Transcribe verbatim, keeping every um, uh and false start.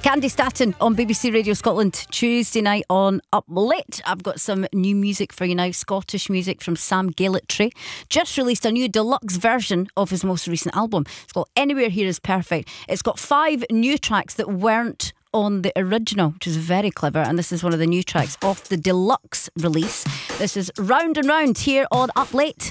Candy Staton on B B C Radio Scotland Tuesday night on Up Late. I've got some new music for you now. Scottish music from Sam Gailletry. Just released a new deluxe version of his most recent album. It's called Anywhere Here Is Perfect. It's got five new tracks that weren't on the original, which is very clever, and this is one of the new tracks off the deluxe release. This is Round and Round here on Up Late.